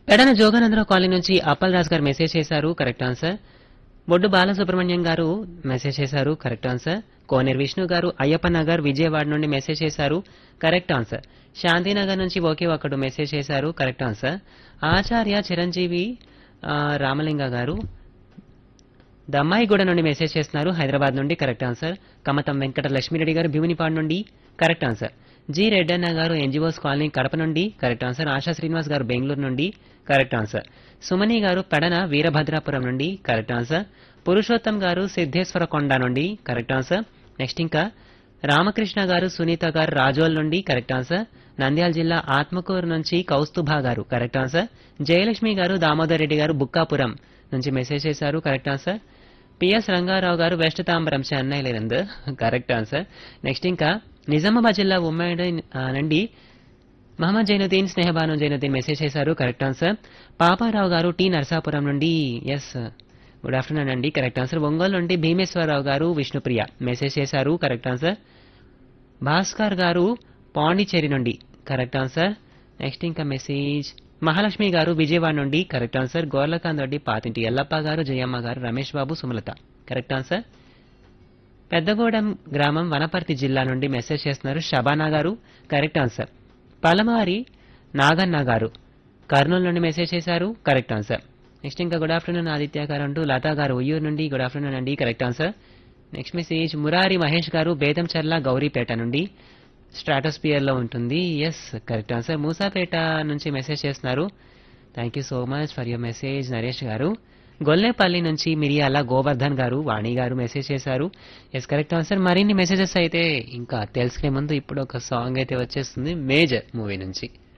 Pedana Jogananda Rao colony నుంచి అప్పల్ రాజ్ గారు message చేశారు. Correct answer. బొడ్డు బాలసుబ్రహ్మణ్యం గారు మెసేజ్ చేశారు. Correct answer. కోనేరు విష్ణు గారు అయ్యప్ప నగర్ విజయవాడ నుండి మెసేజ్ చేశారు. Correct answer. శాంతినగర్ నుంచి ఒకే ఒకడు మెసేజ్ చేశారు. Correct answer. ఆచార్య చిరంజీవి రామలింగ గారు దమ్మాయిగూడ నుండి మెసేజ్ చేస్తున్నారు. హైదరాబాద్ నుండి కరెక్ట్ ఆన్సర్. కమతం వెంకట లక్ష్మీరెడ్డి గారు భీమునిపాడు నుండి కరెక్ట్ ఆన్సర్. జి రెడ్డన్న గారు ఎన్జిఓస్ కాలనీ కడప నుండి కరెక్ట్ ఆన్సర్. ఆశా శ్రీనివాస్ గారు బెంగళూరు నుండి కరెక్ట్ ఆన్సర్. సుమని గారు పెడన వీరభద్రాపురం నుండి కరెక్ట్ ఆన్సర్. పురుషోత్తం గారు సిద్ధేశ్వర కొండ నుండి కరెక్ట్ ఆన్సర్. నెక్స్ట్ ఇంకా రామకృష్ణ గారు సునీత గారు రాజోల్ నుండి కరెక్ట్ ఆన్సర్. నంద్యాల జిల్లా ఆత్మకూరు నుంచి కౌస్తుభా గారు కరెక్ట్ ఆన్సర్. జయలక్ష్మి గారు దామోదర్ రెడ్డి గారు బుక్కాపురం నుంచి మెసేజ్ చేశారు. Correct answer. పిఎస్ రంగారావు గారు west Tambaram చెన్నైలేనందు correct answer. Next ఇంకా నిజామాబాద్ జిల్లా ఉమ్మడి నుండి మహమ్మద్ జైనుద్దీన్ స్నేహబాను జైనుద్దీన్ మెసేజ్ చేశారు. Correct answer. పాపారావు గారు టి నరసాపురం నుండి ఎస్ గుడ్ ఆఫ్టర్నూన్ అండి కరెక్ట్ ఆన్సర్. ఒంగోలు నుండి భీమేశ్వరరావు గారు విష్ణుప్రియ మెసేజ్ చేశారు. Correct answer. భాస్కర్ గారు పాండిచేరి నుండి కరెక్ట్ ఆన్సర్. నెక్స్ట్ ఇంకా మెసేజ్ మహాలక్ష్మి గారు విజయవాడ నుండి కరెక్ట్ ఆన్సర్. గోర్లకాంత్ రెడ్డి పాతింటి ఎల్లప్ప గారు జయమ్మ గారు రమేష్ బాబు సుమలత కరెక్ట్ ఆన్సర్. పెద్దగూడెం గ్రామం వనపర్తి జిల్లా నుండి మెసేజ్ చేస్తున్నారు. షబానా గారు కరెక్ట్ ఆన్సర్. పలమారి నాగన్న గారు కర్నూలు నుండి మెసేజ్ చేశారు. Correct answer. నెక్స్ట్ ఇంకా గుడ్ ఆఫ్టర్నూన్ ఆదిత్య గారు అంటూ లతా గారు ఉయ్యూరు నుండి గుడ్ ఆఫ్టర్నూన్ అండి correct answer. Next message Murari Mahesh గారు బేతంచర్ల గౌరీపేట నుండి స్ట్రాటోస్పియర్ లో ఉంటుంది ఎస్ కరెక్ట్ ఆన్సర్. మూసాపేట నుంచి మెసేజ్ చేస్తున్నారు. Thank you so much for your message Naresh గారు. గొల్లేపల్లి నుంచి మిరియాల గోవర్ధన్ గారు వాణి గారు మెసేజ్ చేశారు. Yes correct answer. మరిన్ని మెసేజెస్ అయితే ఇంకా తెలుసుకునే ముందు ఇప్పుడు ఒక సాంగ్ అయితే వచ్చేస్తుంది మేజర్ మూవీ నుంచి.